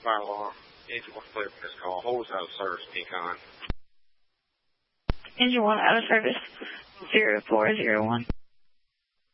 fire alarm. Engine 1 clear for this call. Hold us out of service, Pecan. Engine 1 out of service, 0401.